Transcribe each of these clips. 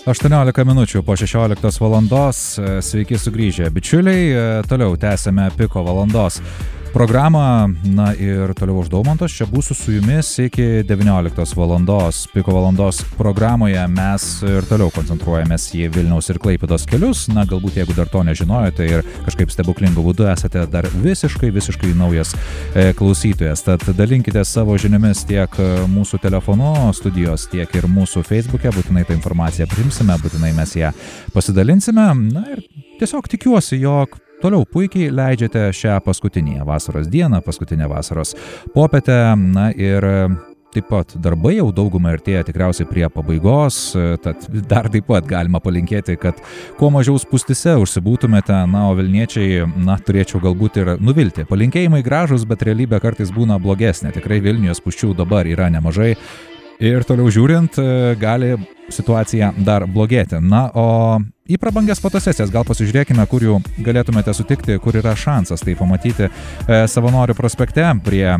18 minučių po 16 valandos. Sveiki sugrįžę, bičiuliai. Toliau tęsime Piko valandos programą. Na ir toliau aš Daumantas, čia būsiu su jumis iki 19 valandos. Piko valandos programoje mes ir toliau koncentruojamės į Vilniaus ir Klaipėdos kelius. Na, galbūt jeigu dar to nežinojote ir kažkaip stebuklingų būdų esate dar visiškai naujas klausytojas. Tad dalinkite savo žiniomis tiek mūsų telefonu studijos, tiek ir mūsų Facebook'e. Būtinai tą informaciją primsime, būtinai mes ją pasidalinsime. Na ir tiesiog tikiuosi, jog toliau puikiai leidžiate šią paskutinę vasaros dieną, paskutinę vasaros popietę. Na ir taip pat darbai jau daugumą artėja tikriausiai prie pabaigos, tad dar taip pat galima palinkėti, kad kuo mažiau spūstyse užsibūtumėte, na, o Vilniečiai, na, turėčiau galbūt ir nuvilti. Palinkėjimai gražus, bet realybė kartais būna blogesnė. Tikrai Vilniuje spūsčių dabar yra nemažai. Ir toliau žiūrint, gali situacija dar blogėti. Na, o į prabangias fotosesijas gal pasižiūrėkime, kur jų galėtumėte sutikti, kur yra šansas tai pamatyti Savanorių prospekte prie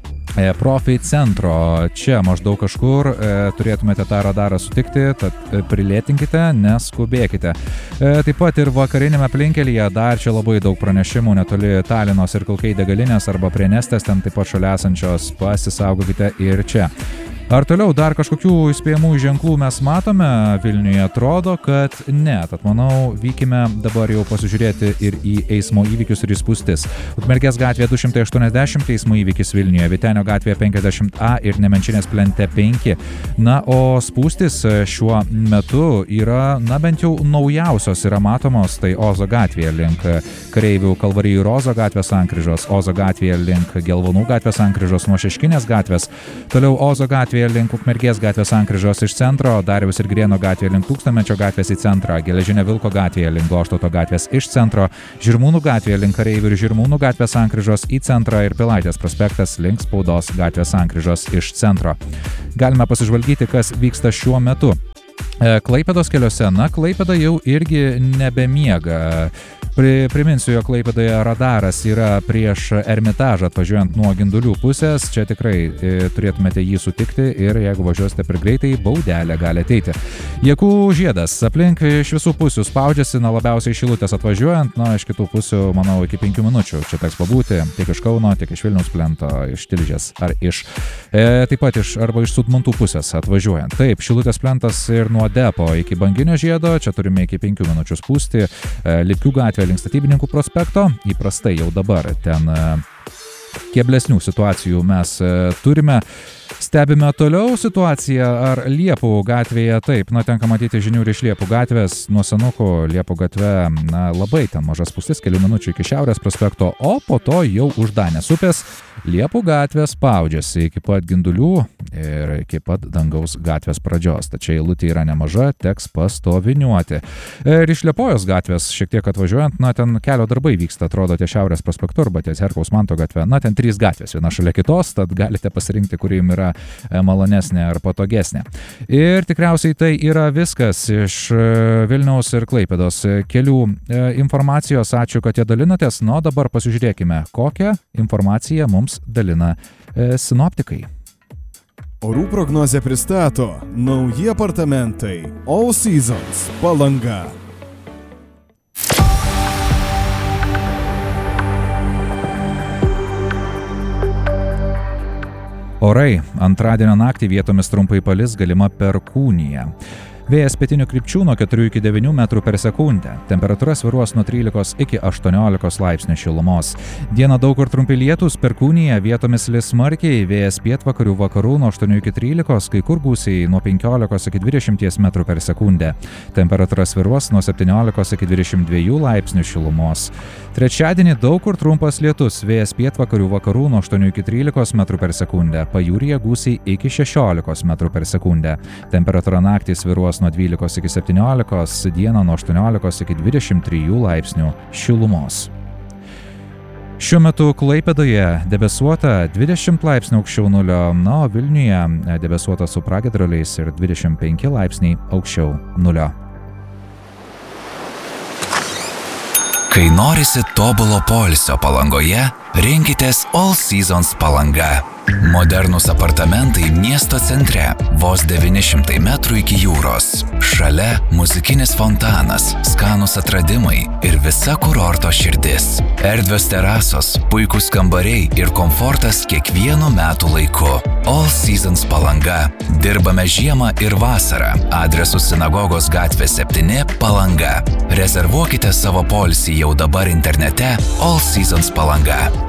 Profi centro. Čia maždaug kažkur turėtumėte tą radarą sutikti, tad prilėtinkite, neskubėkite. Taip pat ir vakarinėme aplinkelyje dar čia labai daug pranešimų netoli Talinos ir Kalkai degalinės arba prie Nestės, ten taip pat šalia esančios, pasisaugokite ir čia. Ar toliau dar kažkokių įspėjamų ženklų mes matome Vilniuje? Atrodo, kad ne. Tad manau, vykime dabar jau pasižiūrėti ir į eismo įvykius ir į spūstis. Ukmergės gatvėje 280 eismo įvykis Vilniuje, Vytenio gatvėje 50A ir Nemenčinės plente 5. Na, o spūstis šiuo metu yra, na, bent jau naujausios yra matomos, tai Ozo gatvėje link Kareivių Kalvarijų ir Ozo gatvės sankryžos, Ozo gatvėje link Gelvonų gatvės sankryžos nuo Šeškinės gatvės, toliau Ozo gatvėje link Ukmergės gatvės sankryžos iš centro, Dariaus ir Grieno gatvėje link Tūkstantmečio gatvės į centrą, Geležinio Vilko gatvėje link Goštauto gatvės iš centro, Žirmūnų gatvėje link Kareivių ir Žirmūnų gatvės sankryžos į centrą ir Pilaitės prospektas link Spaudos gatvės sankryžos iš centro. Galime pasižvalgyti, kas vyksta šiuo metu. Klaipėdos keliuose, na, Klaipėda jau irgi nebemiega. Priminsiu, jog Klaipėdoje radaras yra prieš Ermitažą atvažiuojant nuo Gindulių pusės. Čia tikrai turėtumėte jį sutikti ir jeigu važiuosite per greitai, baudelė gali ateiti. Jakų žiedas aplink iš visų pusių spaudžiasi, na, labiausiai Šilutės atvažiuojant, na, iš kitų pusių, manau, iki 5 minučių. Čia teks pabūti tiek iš Kauno, tiek iš Vilniaus plento, iš Tilžės ar taip pat arba iš Sudmontų pusės atvažiuojant. Taip, Šilutės plentas ir nuo depo iki Banginio žiedo, čia turime iki 5 minučių spūsti. Lipkių gatvė link Statybininkų prospekto, įprastai jau dabar ten keblesnių situacijų mes turime. Stebime toliau situaciją, ar Liepų gatvėje, taip, na, tenka matyti žinių ir iš Liepų gatvės, nuo Senukų Liepų gatve, na, labai ten mažas spūstis, kelių minučių iki Šiaurės prospekto, o po to jau už Danės upės Liepų gatvės spaudžiasi iki pat Gindulių ir iki pat Dangaus gatvės pradžios. Tačiau eilutė yra nemaža, teks pastoviniuoti. Ir iš Liepojos gatvės šiek tiek atvažiuojant, na, ten kelio darbai vyksta, atrodo, ties Šiaurės prospektu arba ties Herkaus Manto gatve, na, ten 3 gatvės, viena šalia kitos, tad galite pasirinkti, kuri jums yra malonesnė ar patogesnė. Ir tikriausiai tai yra viskas iš Vilniaus ir Klaipėdos kelių informacijos. Ačiū, kad jie dalinatės. Nu, dabar pasižiūrėkime, kokią informaciją mums dalina sinoptikai. Orų prognozę pristato nauji apartamentai All Seasons Palanga. Orai. Antradienio naktį vietomis trumpai palis, galima perkūnija. Vėjas pietinių krypčių nuo 4 iki 9 metrų per sekundę. Temperatūra svyruos nuo 13 iki 18 laipsnių šilumos. Dieną daug kur trumpi lietūs, perkūnija, vietomis lis smarkiai, vėjas pietvakarių vakarų nuo 8 iki 13, kai kur gūsiai nuo 15 iki 20 metrų per sekundę. Temperatūra svyruos nuo 17 iki 22 laipsnių šilumos. Trečiadienį daug kur trumpas lietus, vėjas pietvakarių vakarų nuo 8 iki 13 metrų per sekundę, pajūryje gūsiai iki 16 metrų per sekundę. Temperatūra naktį svyruos nuo 12 iki 17, dieną nuo 18 iki 23 laipsnių šilumos. Šiuo metu Klaipėdoje debesuota 20 laipsnių aukščiau nulio, na, o Vilniuje debesuota su pragiedruliais ir 25 laipsniai aukščiau nulio. Kai norisi tobulo poilsio Palangoje, Rinkitės All Seasons Palanga. Modernūs apartamentai miesto centre, vos 900 metrų iki jūros. Šalia muzikinis fontanas, skanūs atradimai ir visa kurorto širdis. Erdvios terasos, puikūs kambariai ir komfortas kiekvienu metų laiku. All Seasons Palanga. Dirbame žiemą ir vasarą. Adresu Sinagogos gatvė 7 Palanga. Rezervuokite savo poilsį jau dabar internete All Seasons Palanga.